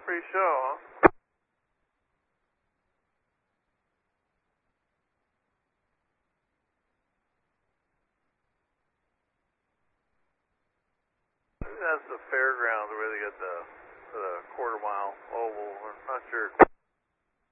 free show, huh? That's the fairgrounds where they get the quarter mile oval. I'm not sure.